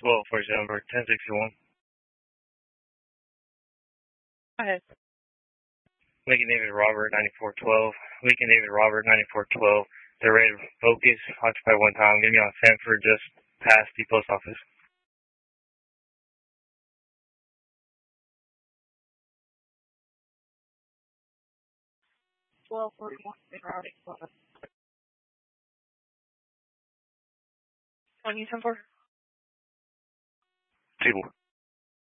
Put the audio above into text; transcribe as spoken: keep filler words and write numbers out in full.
twelve for December, ten sixty-one. Go ahead. Lincoln David Robert, ninety-four twelve. Lincoln David Robert, ninety-four twelve. They're ready to focus. Occupy one time. Get me on Sanford just past the post office. twelve forty-one. What you send for? Table.